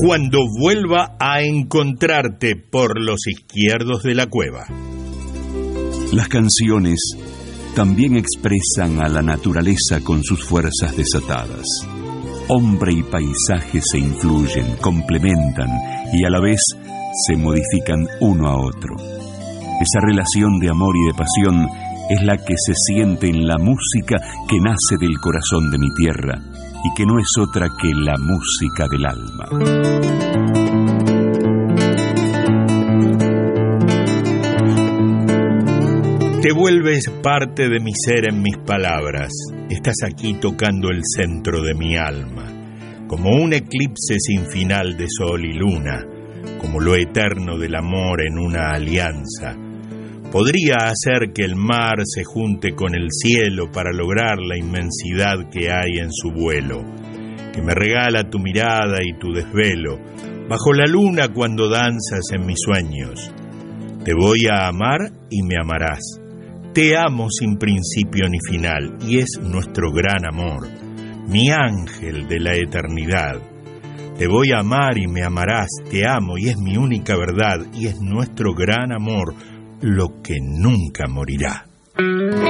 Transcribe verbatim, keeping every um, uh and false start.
Cuando vuelva a encontrarte por los izquierdos de la cueva. Las canciones también expresan a la naturaleza con sus fuerzas desatadas. Hombre y paisaje se influyen, complementan y a la vez se modifican uno a otro. Esa relación de amor y de pasión es la que se siente en la música que nace del corazón de mi tierra y que no es otra que la música del alma. Te vuelves parte de mi ser en mis palabras. Estás aquí tocando el centro de mi alma, como un eclipse sin final de sol y luna, como lo eterno del amor en una alianza. Podría hacer que el mar se junte con el cielo para lograr la inmensidad que hay en su vuelo, que me regala tu mirada y tu desvelo, bajo la luna cuando danzas en mis sueños. Te voy a amar y me amarás. Te amo sin principio ni final, y es nuestro gran amor, mi ángel de la eternidad. Te voy a amar y me amarás, te amo y es mi única verdad, y es nuestro gran amor, lo que nunca morirá.